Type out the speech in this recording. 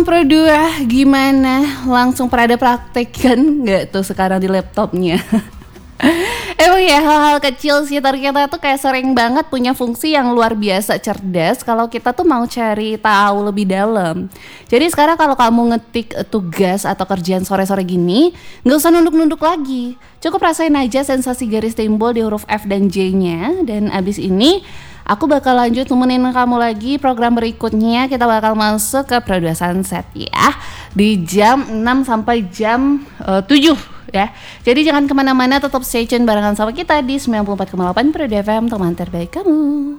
teman-teman Pro 2, gimana? Langsung pada praktekkan nggak tuh sekarang di laptopnya? Emang ya hal-hal kecil sekitar kita tuh kayak sering banget punya fungsi yang luar biasa cerdas kalau kita tuh mau cari tahu lebih dalam. Jadi sekarang kalau kamu ngetik tugas atau kerjaan sore-sore gini, nggak usah nunduk-nunduk lagi. Cukup rasain aja sensasi garis timbul di huruf F dan J-nya. Dan abis ini aku bakal lanjut nemenin kamu lagi program berikutnya. Kita bakal masuk ke Pro 2 Sunset ya, di jam 6 sampai jam 7 ya. Jadi jangan kemana-mana, tetap stay tune barengan sama kita di 94,8 Pro 2 FM, teman terbaik kamu.